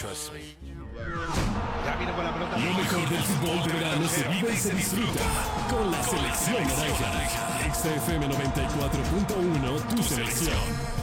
Trust me. Ya vino con la pelota. Lo mejor del fútbol de verano se vive y se disfruta con la selección naranja. XFM 94.1, tu selección.